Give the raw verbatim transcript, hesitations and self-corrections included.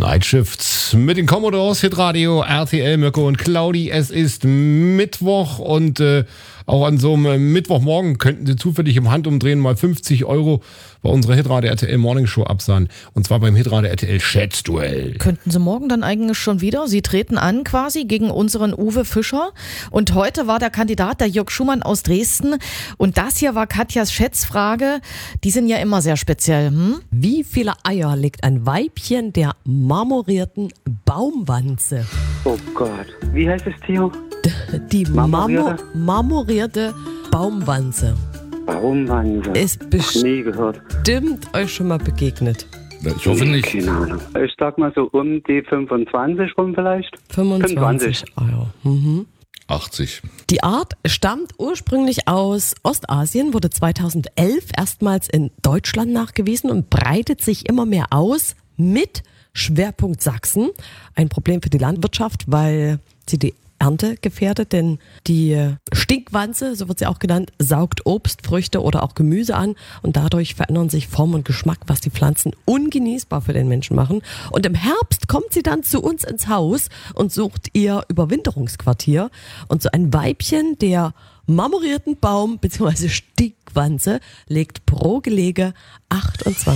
Night Shifts mit den Commodores, Hitradio, R T L, Mirko und Claudi. Es ist Mittwoch und äh, auch an so einem Mittwochmorgen könnten Sie zufällig im Handumdrehen mal fünfzig Euro bei unserer Hitradio R T L Morning Show absahen. Und zwar beim Hitradio R T L Schätzduell. Könnten Sie morgen dann eigentlich schon wieder? Sie treten an quasi gegen unseren Uwe Fischer. Und heute war der Kandidat der Jörg Schumann aus Dresden. Und das hier war Katjas Schätzfrage. Die sind ja immer sehr speziell. Hm? Wie viele Eier legt ein Weibchen der marmorierten Baumwanze? Oh Gott, wie heißt das Tier? Die Marmorierte? marmor- marmorierte Baumwanze. Baumwanze. Ist Nie gehört. bestimmt euch schon mal begegnet. Ich hoffe nicht. Keine Ahnung. Ich sag mal so um die fünfundzwanzig rum vielleicht. fünfundzwanzig Eier. Mhm. achtzig. Die Art stammt ursprünglich aus Ostasien, wurde zweitausendelf erstmals in Deutschland nachgewiesen und breitet sich immer mehr aus mit Schwerpunkt Sachsen. Ein Problem für die Landwirtschaft, weil sie die Ernte gefährdet, denn die Stinkwanze, so wird sie auch genannt, saugt Obst, Früchte oder auch Gemüse an und dadurch verändern sich Form und Geschmack, was die Pflanzen ungenießbar für den Menschen machen. Und im Herbst kommt sie dann zu uns ins Haus und sucht ihr Überwinterungsquartier. Und so ein Weibchen der marmorierten Baum- bzw. Stinkwanze legt pro Gelege achtundzwanzig